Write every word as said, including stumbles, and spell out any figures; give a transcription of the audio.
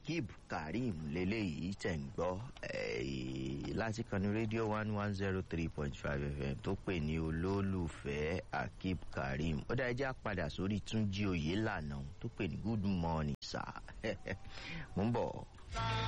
Akib Karim lélẹ́yìí tẹ̀ ń gbọ́ láti kan ní rédíò one one zero three point five F M tó pè ní olólùfẹ́ Akib Karim. Ó dá ẹjẹ́ padà sórí Túnjí Oyèlànà tó pè ní good morning sir. Mo ń bọ̀.